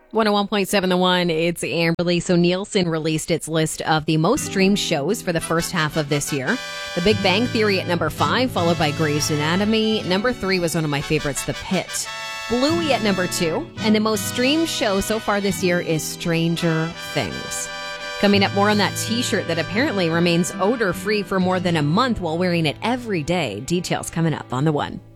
101.7 The One, it's Amberly. So Nielsen released its list of the most streamed shows for the first half of this year. The Big Bang Theory at number 5, followed by Grey's Anatomy. Number 3 was one of my favorites, The Pitt. Bluey at number 2. And the most streamed show so far this year is Stranger Things. Coming up, more on that t-shirt that apparently remains odor-free for more than a month while wearing it every day. Details coming up on The One.